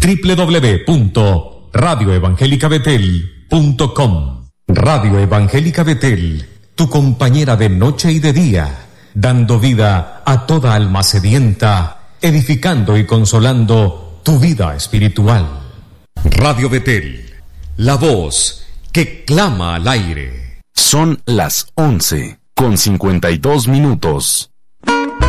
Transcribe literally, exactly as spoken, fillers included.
doble u doble u doble u punto radio evangélica betel punto com. Radio Evangélica Betel, tu compañera de noche y de día, dando vida a toda alma sedienta, edificando y consolando tu vida espiritual. Radio Betel, la voz que clama al aire. Son las once con cincuenta y dos minutos.